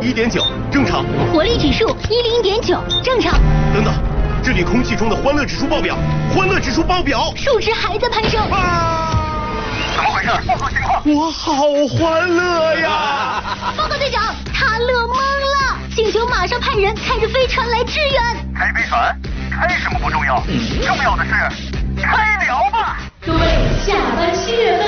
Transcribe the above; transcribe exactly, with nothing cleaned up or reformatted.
一点九，正常。 活力指数一零点九，正常。 等等，这里空气中的欢乐指数爆表，欢乐指数爆表， 数值还在攀升。 啊！怎么回事？报告情况。 我好欢乐呀！ 报告队长，他乐懵了，请求马上派人开着飞船来支援。 开飞船？开什么不重要，重要的是开聊吧。 各位，下班七月份。